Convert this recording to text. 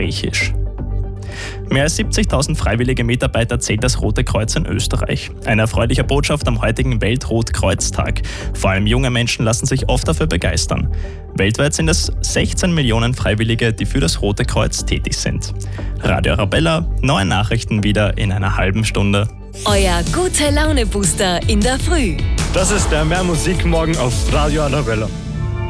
Griechisch. Mehr als 70.000 freiwillige Mitarbeiter zählt das Rote Kreuz in Österreich. Eine erfreuliche Botschaft am heutigen Weltrotkreuztag. Vor allem junge Menschen lassen sich oft dafür begeistern. Weltweit sind es 16 Millionen Freiwillige, die für das Rote Kreuz tätig sind. Radio Arabella, neue Nachrichten wieder in einer halben Stunde. Euer Gute-Laune-Booster in der Früh. Das ist der Mehr Musik morgen auf Radio Arabella.